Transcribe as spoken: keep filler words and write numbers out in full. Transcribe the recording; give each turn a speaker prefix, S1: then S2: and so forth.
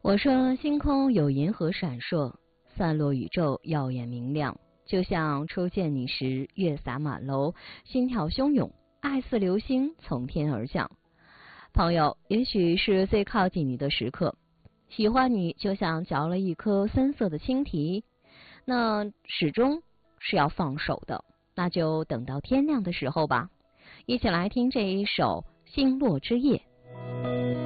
S1: 我说星空有银河闪烁，散落宇宙耀眼明亮，就像初见你时月洒满楼，心跳汹涌，爱似流星从天而降。朋友也许是最靠近你的时刻，喜欢你就像嚼了一颗深色的青提，那始终是要放手的，那就等到天亮的时候吧。一起来听这一首星落之夜。